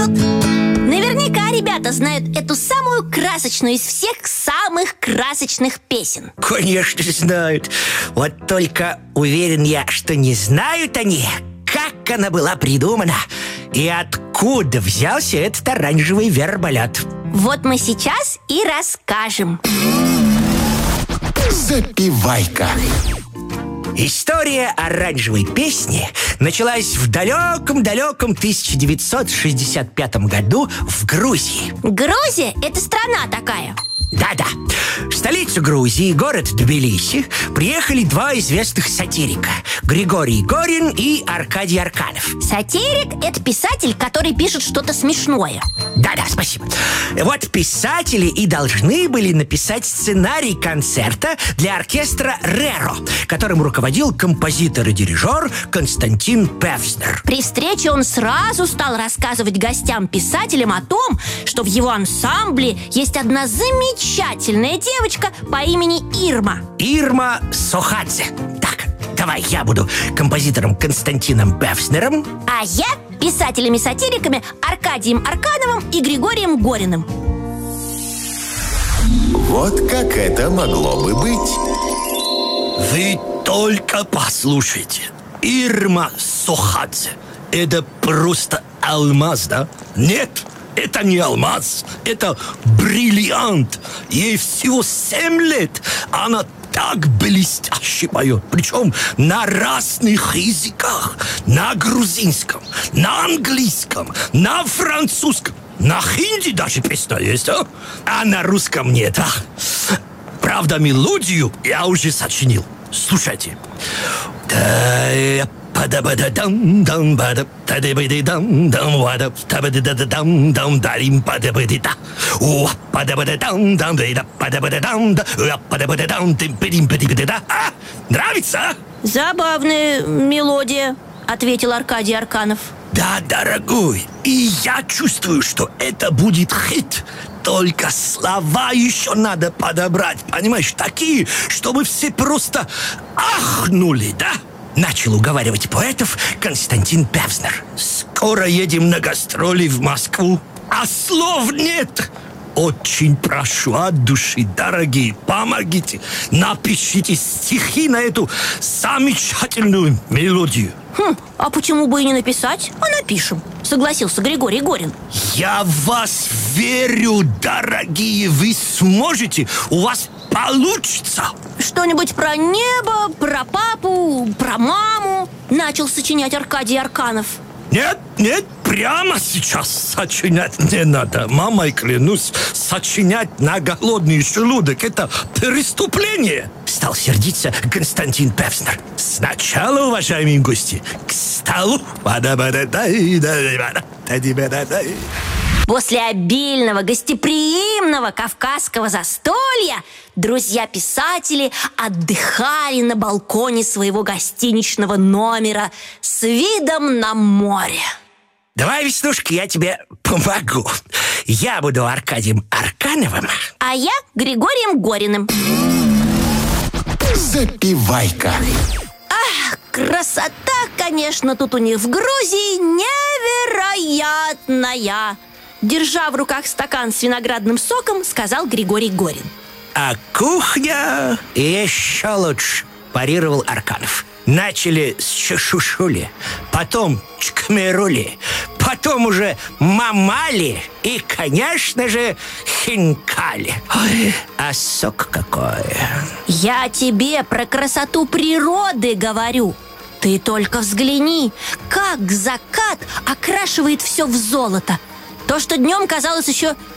Наверняка ребята знают эту самую красочную из всех самых красочных песен. Конечно, знают. Вот только уверен я, что не знают они, как она была придумана и откуда взялся этот оранжевый верблюд. Вот мы сейчас и расскажем. Запивайка. История оранжевой песни началась в далеком-далеком 1965 году в Грузии. Грузия – это страна такая. Да-да. В столицу Грузии, город Тбилиси, приехали два известных сатирика – Григорий Горин и Аркадий Арканов. Сатирик – это писатель, который пишет что-то смешное. Да-да, спасибо. Вот писатели и должны были написать сценарий концерта для оркестра «Реро», которым руководил композитор и дирижер Константин Певзнер. При встрече он сразу стал рассказывать гостям-писателям о том, что в его ансамбле есть одна замечательная девочка по имени Ирма. Ирма Сохадзе. Так, давай я буду композитором Константином Певзнером, А я писателями-сатириками Аркадием Аркановым и Григорием Гориным. Вот как это могло бы быть. Вы только послушайте. Ирма Сохадзе. Это просто алмаз, да? Нет, это не алмаз. Это бриллиант. Ей всего 7 лет. Она так блестяще поет. Причем на разных языках. На грузинском, на английском, на французском. На хинди даже песня есть, а? А на русском нет, а? Правда, мелодию я уже сочинил. Слушайте. Нравится? Забавная мелодия, ответил Аркадий Арканов. Да, дорогой, и я чувствую, что это будет хит. Только слова еще надо подобрать, понимаешь, такие, чтобы все просто ахнули, да? начал уговаривать поэтов Константин Певзнер. Скоро едем на гастроли в Москву, а слов нет. Очень прошу от души, дорогие, помогите. Напишите стихи на эту замечательную мелодию. А почему бы и не написать? А напишем, согласился Григорий Горин. Я в вас верю, дорогие. Вы сможете, у вас получится. Что-нибудь про небо, про папу, про маму начал сочинять Аркадий Арканов. Нет, нет, прямо сейчас сочинять не надо. Мамой клянусь, сочинять на голодный желудок – это преступление. Стал сердиться Константин Певзнер. Сначала, уважаемые гости, к столу. После обильного, гостеприимного кавказского застолья друзья-писатели отдыхали на балконе своего гостиничного номера с видом на море. Давай, Веснушка, я тебе помогу. Я буду Аркадием Аркановым, а я Григорием Гориным. Запивайка. Красота, конечно, тут у них в Грузии невероятная. Держа в руках стакан с виноградным соком, сказал Григорий Горин. А кухня еще лучше, парировал Арканов. Начали с чешушули, потом чкмерули, потом уже мамали и, конечно же, хинкали. Ой, а сок какой! Я тебе про красоту природы говорю. Ты только взгляни, как закат окрашивает все в золото. То, что днем казалось еще